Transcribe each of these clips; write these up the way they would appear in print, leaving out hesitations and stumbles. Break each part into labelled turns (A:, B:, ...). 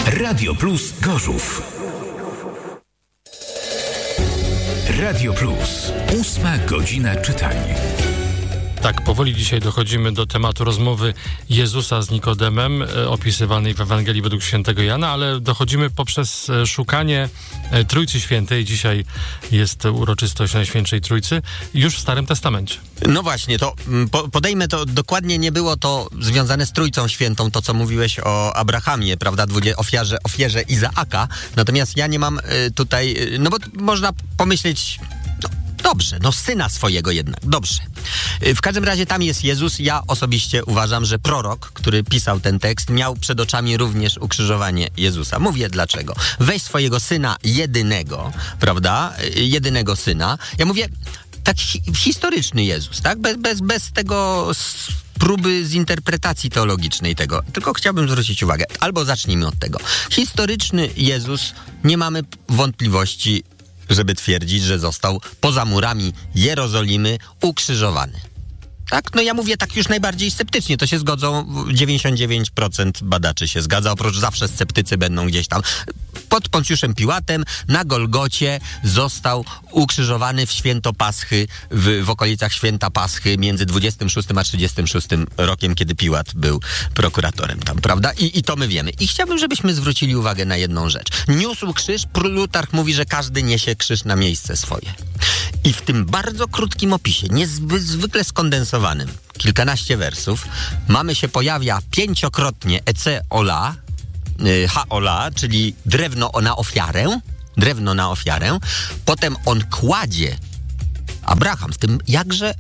A: Radio Plus Gorzów. Radio Plus. 8 godzina czytania.
B: Tak, powoli dzisiaj dochodzimy do tematu rozmowy Jezusa z Nikodemem, opisywanej w Ewangelii według świętego Jana, ale dochodzimy poprzez szukanie Trójcy Świętej. Dzisiaj jest uroczystość Najświętszej Trójcy, już w Starym Testamencie.
C: No właśnie, to podejmę to, dokładnie nie było to związane z Trójcą Świętą, to co mówiłeś o Abrahamie, prawda, ofierze Izaaka, natomiast ja nie mam tutaj, no bo można pomyśleć... Dobrze, syna swojego jednak, dobrze. W każdym razie tam jest Jezus. Ja osobiście uważam, że prorok, który pisał ten tekst, miał przed oczami również ukrzyżowanie Jezusa. Mówię dlaczego. Weź swojego syna jedynego, prawda, jedynego syna. Ja mówię, tak historyczny Jezus, tak, bez tego... próby zinterpretacji teologicznej tego. Tylko chciałbym zwrócić uwagę. Albo zacznijmy od tego. Historyczny Jezus, nie mamy wątpliwości, żeby twierdzić, że został poza murami Jerozolimy ukrzyżowany. Tak? No ja mówię tak już najbardziej sceptycznie, to się zgodzą, 99% badaczy się zgadza, oprócz zawsze sceptycy będą gdzieś tam. Pod Poncjuszem Piłatem na Golgocie został ukrzyżowany w święto Paschy, w okolicach święta Paschy między 26 a 36 rokiem, kiedy Piłat był prokuratorem tam, prawda? I to my wiemy. I chciałbym, żebyśmy zwrócili uwagę na jedną rzecz. Niósł krzyż, Plutarch mówi, że każdy niesie krzyż na miejsce swoje. I w tym bardzo krótkim opisie, niezwykle skondensowanym, kilkanaście wersów, się pojawia 5-krotnie Ece-ola, ha-ola, czyli drewno na ofiarę, potem on kładzie, Abraham w tym jakże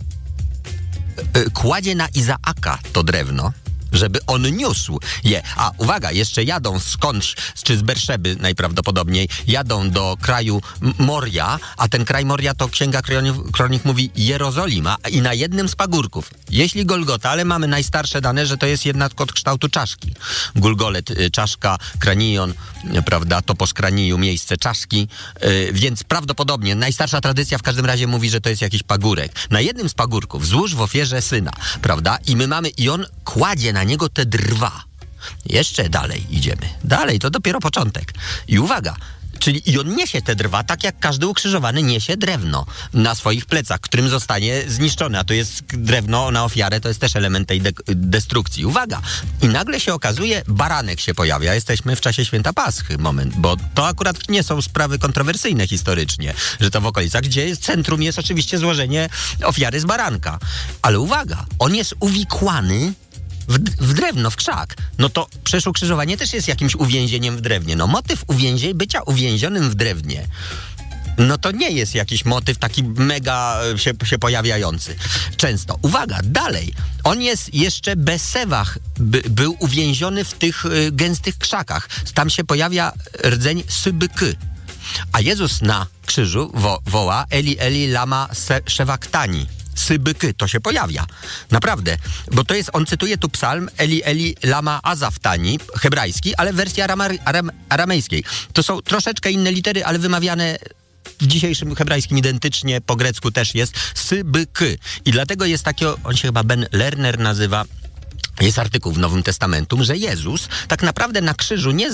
C: kładzie na Izaaka to drewno, żeby on niósł je. A uwaga, jeszcze jadą skądś, czy z Berszeby najprawdopodobniej, jadą do kraju Moria, a ten kraj Moria to Księga Kronik mówi Jerozolima i na jednym z pagórków. Jeśli Golgota, ale mamy najstarsze dane, że to jest jednak od kształtu czaszki. Gulgolet, czaszka, kranion, prawda, topos kraniju, miejsce czaszki, więc prawdopodobnie najstarsza tradycja w każdym razie mówi, że to jest jakiś pagórek. Na jednym z pagórków złóż w ofierze syna, prawda, i on kładzie na niego te drwa. Jeszcze dalej idziemy. Dalej, to dopiero początek. I uwaga, czyli on niesie te drwa, tak jak każdy ukrzyżowany niesie drewno na swoich plecach, którym zostanie zniszczone. A to jest drewno na ofiarę, to jest też element tej destrukcji. Uwaga! I nagle się okazuje, baranek się pojawia. Jesteśmy w czasie święta Paschy, moment, bo to akurat nie są sprawy kontrowersyjne historycznie, że to w okolicach, gdzie centrum jest oczywiście złożenie ofiary z baranka. Ale uwaga, on jest uwikłany w drewno, w krzak. No to przecież ukrzyżowanie też jest jakimś uwięzieniem w drewnie. No motyw bycia uwięzionym w drewnie, no to nie jest jakiś motyw taki mega się pojawiający często. Uwaga, dalej. On jest jeszcze Besewach, był uwięziony w tych gęstych krzakach. Tam się pojawia rdzeń Sybyky. A Jezus na krzyżu woła Eli, Eli, lama sabachthani. Sybyky, to się pojawia. Naprawdę. Bo to jest, on cytuje tu psalm Eli, Eli, lama azaftani, hebrajski, ale w wersji aramejskiej. To są troszeczkę inne litery, ale wymawiane w dzisiejszym hebrajskim identycznie, po grecku też jest Sybyky. I dlatego jest taki, on się chyba Ben Lerner nazywa, jest artykuł w Nowym Testamentum, że Jezus tak naprawdę na krzyżu nie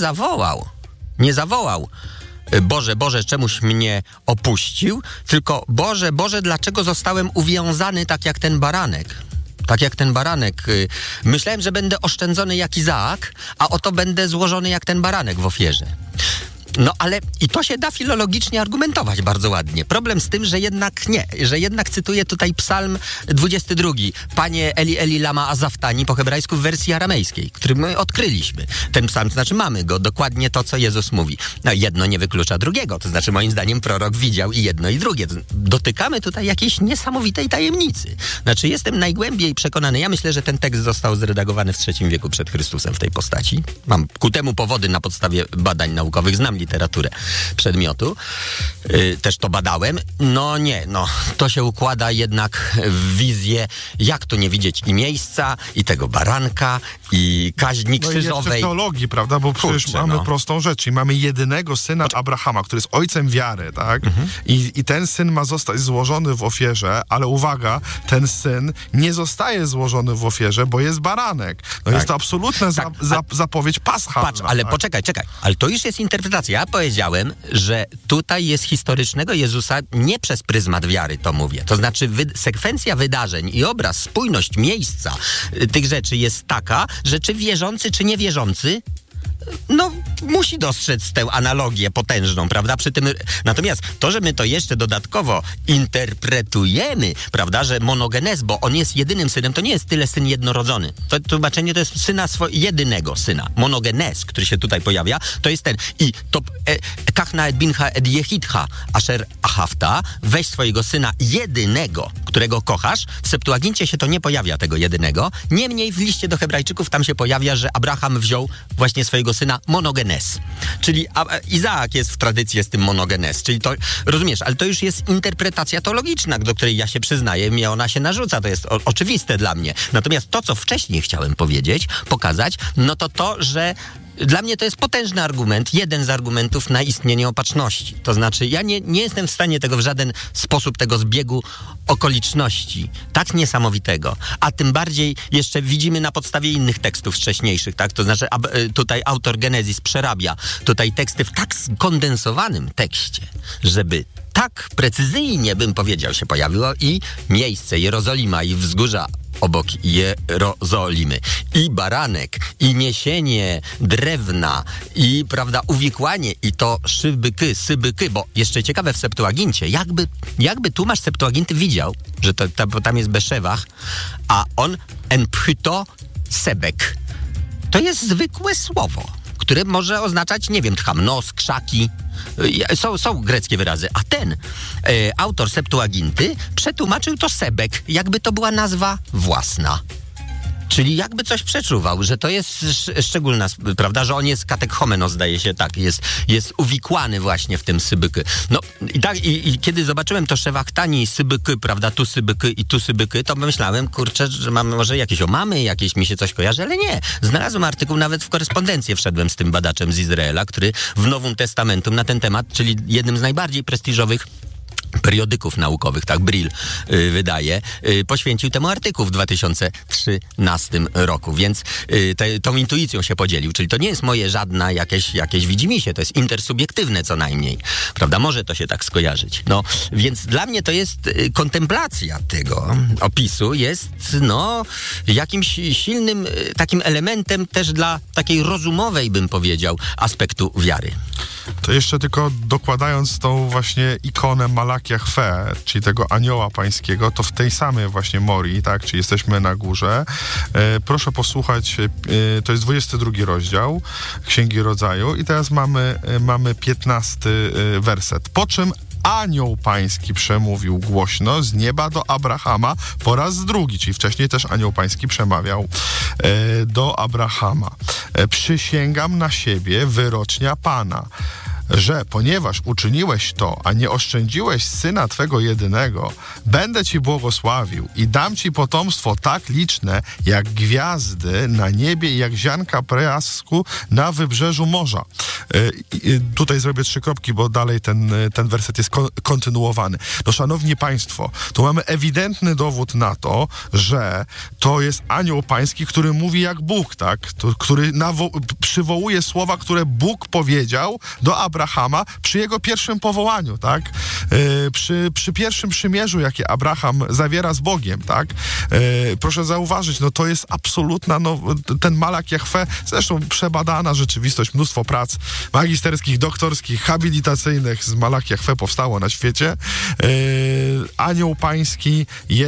C: zawołał Boże, Boże, czemuś mnie opuścił, tylko Boże, Boże, dlaczego zostałem uwiązany tak jak ten baranek? Tak jak ten baranek. Myślałem, że będę oszczędzony jak Izaak, a oto będę złożony jak ten baranek w ofierze. No ale i to się da filologicznie argumentować bardzo ładnie. Problem z tym, że jednak cytuję tutaj psalm 22. Panie Eli, Eli, lama azaftani po hebrajsku w wersji aramejskiej, który my odkryliśmy. Ten psalm, to znaczy mamy go, dokładnie to, co Jezus mówi. No jedno nie wyklucza drugiego, to znaczy moim zdaniem prorok widział i jedno i drugie. Dotykamy tutaj jakiejś niesamowitej tajemnicy. Znaczy jestem najgłębiej przekonany, ja myślę, że ten tekst został zredagowany w III wieku przed Chrystusem w tej postaci. Mam ku temu powody na podstawie badań naukowych, znam literaturę przedmiotu. Też to badałem. To się układa jednak w wizję, jak tu nie widzieć i miejsca, i tego baranka, i kaźni krzyżowej.
D: No i jeszcze w teologii, prawda? Bo przecież mamy prostą rzecz. I mamy jedynego syna Abrahama, który jest ojcem wiary, tak? I ten syn ma zostać złożony w ofierze, ale uwaga, ten syn nie zostaje złożony w ofierze, bo jest baranek. Jest to absolutna zapowiedź paschalna.
C: Patrz, ale poczekaj. Ale to już jest interpretacja. Ja powiedziałem, że tutaj jest historycznego Jezusa nie przez pryzmat wiary, to mówię. To znaczy sekwencja wydarzeń i obraz, spójność miejsca tych rzeczy jest taka, że czy wierzący, czy niewierzący musi dostrzec tę analogię potężną, prawda? Przy tym, natomiast to, że my to jeszcze dodatkowo interpretujemy, prawda, że monogenes, bo on jest jedynym synem, to nie jest tyle syn jednorodzony. To tłumaczenie to jest syna jedynego syna. Monogenes, który się tutaj pojawia, to jest ten. I to kachna et bincha et jechidcha asher achafta, weź swojego syna jedynego, którego kochasz. W Septuagincie się to nie pojawia, tego jedynego. Niemniej w liście do Hebrajczyków tam się pojawia, że Abraham wziął właśnie swojego syna monogenes. Czyli Izaak jest w tradycji z tym monogenes. Czyli to, rozumiesz, ale to już jest interpretacja teologiczna, do której ja się przyznaję, mnie ona się narzuca. To jest oczywiste dla mnie. Natomiast to, co wcześniej chciałem pokazać, to, że dla mnie to jest potężny argument, jeden z argumentów na istnienie opatrzności. To znaczy, ja nie jestem w stanie tego w żaden sposób, tego zbiegu okoliczności, tak niesamowitego, a tym bardziej jeszcze widzimy na podstawie innych tekstów wcześniejszych, tak? To znaczy, tutaj autor Genezis przerabia tutaj teksty w tak skondensowanym tekście, żeby tak precyzyjnie, bym powiedział, się pojawiło i miejsce Jerozolima i wzgórza obok Jerozolimy, i baranek, i niesienie drewna, i, prawda, uwikłanie, i to sybyky, bo jeszcze ciekawe w Septuagincie, jakby tłumacz Septuaginty widział, że tam jest Beszewach, a on enphyto sebek. To jest zwykłe słowo, które może oznaczać, nie wiem, tchamnos, krzaki. Są greckie wyrazy, a ten autor Septuaginty przetłumaczył to sebek, jakby to była nazwa własna. Czyli jakby coś przeczuwał, że to jest szczególna, prawda, że on jest katechomenos, zdaje się, tak, jest uwikłany właśnie w tym sybyky. I kiedy zobaczyłem to szewachtani sybyky, prawda, tu sybyky i tu sybyky, to myślałem, kurczę, że mamy może jakieś omamy, jakieś mi się coś kojarzy, ale nie. Znalazłem artykuł, nawet w korespondencję wszedłem z tym badaczem z Izraela, który w Nowym Testamentum na ten temat, czyli jednym z najbardziej prestiżowych periodyków naukowych, tak, Brill wydaje, poświęcił temu artykuł w 2013 roku, więc tą intuicją się podzielił, czyli to nie jest moje żadne jakieś widzimisię, to jest intersubiektywne co najmniej, prawda, może to się tak skojarzyć. Więc dla mnie to jest kontemplacja tego opisu, jest jakimś silnym takim elementem też dla takiej rozumowej, bym powiedział, aspektu wiary.
D: To jeszcze tylko dokładając tą właśnie ikonę Malak Jahwe, czyli tego anioła pańskiego, to w tej samej właśnie Morii, tak, czyli jesteśmy na górze. Proszę posłuchać, to jest 22 rozdział Księgi Rodzaju i teraz mamy 15 werset. Po czym anioł pański przemówił głośno z nieba do Abrahama po raz drugi, czyli wcześniej też anioł pański przemawiał do Abrahama. Przysięgam na siebie, wyrocznia Pana, że ponieważ uczyniłeś to, a nie oszczędziłeś syna twego jedynego, będę ci błogosławił i dam ci potomstwo tak liczne, jak gwiazdy na niebie i jak ziarnka piasku na wybrzeżu morza. Tutaj zrobię 3 kropki, bo dalej ten werset jest kontynuowany. Szanowni Państwo, tu mamy ewidentny dowód na to, że to jest anioł pański, który mówi jak Bóg, tak? Który przywołuje słowa, które Bóg powiedział do Abrahama przy jego pierwszym powołaniu, tak? Przy pierwszym przymierzu, jakie Abraham zawiera z Bogiem, tak? Proszę zauważyć, to jest absolutna, ten Malak Jahwe, zresztą przebadana rzeczywistość, mnóstwo prac magisterskich, doktorskich, habilitacyjnych z Malak Jahwe powstało na świecie. Anioł pański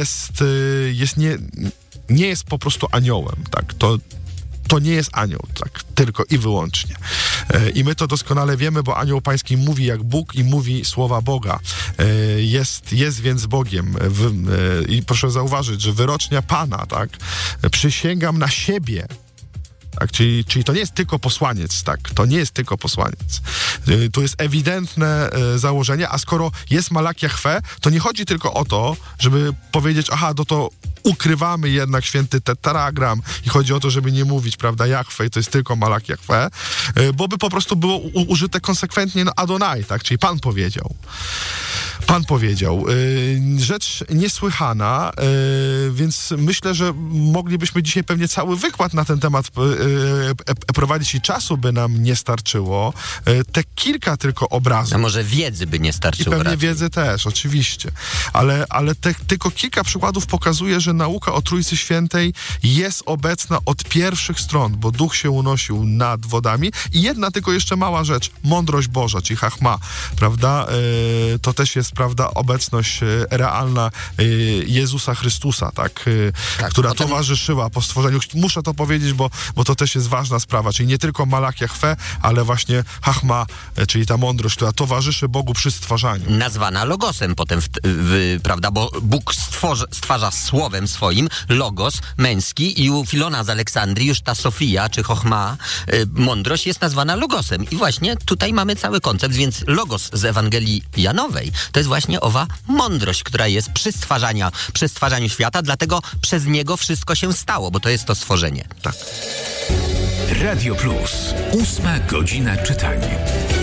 D: nie jest po prostu aniołem, tak? To nie jest anioł, tak, tylko i wyłącznie. I my to doskonale wiemy, bo anioł pański mówi jak Bóg i mówi słowa Boga. Jest więc Bogiem. I proszę zauważyć, że wyrocznia Pana, tak, przysięgam na siebie, Tak? Czyli to nie jest tylko posłaniec, tak? To nie jest tylko posłaniec. Tu jest ewidentne założenie, a skoro jest Malach Jahwe, to nie chodzi tylko o to, żeby powiedzieć, to ukrywamy jednak święty tetragram i chodzi o to, żeby nie mówić, prawda, Jahwe i to jest tylko Malach Jahwe, bo by po prostu było użyte konsekwentnie Adonai, tak? Czyli Pan powiedział. Pan powiedział. Rzecz niesłychana, więc myślę, że moglibyśmy dzisiaj pewnie cały wykład na ten temat prowadzić i czasu by nam nie starczyło. Te kilka tylko obrazów.
C: A może wiedzy by nie starczyło.
D: I pewnie
C: raczej.
D: wiedzy też, oczywiście. Ale tylko kilka przykładów pokazuje, że nauka o Trójcy Świętej jest obecna od pierwszych stron, bo Duch się unosił nad wodami. I jedna tylko jeszcze mała rzecz. Mądrość Boża, czyli Chachma, prawda? To też jest, prawda, obecność realna Jezusa Chrystusa, tak? Która towarzyszyła po stworzeniu. Muszę to powiedzieć, bo to też jest ważna sprawa, czyli nie tylko Malach Jahwe, ale właśnie Chachma, czyli ta mądrość, która towarzyszy Bogu przy stwarzaniu.
C: Nazwana logosem potem, prawda, bo Bóg stwarza słowem swoim logos męski i u Filona z Aleksandrii już ta Sofia, czy Chochma, mądrość jest nazwana logosem. I właśnie tutaj mamy cały koncept, więc logos z Ewangelii Janowej to jest właśnie owa mądrość, która jest przy stwarzaniu świata, dlatego przez niego wszystko się stało, bo to jest to stworzenie.
D: Tak.
A: Radio Plus. 8 godzina czytania.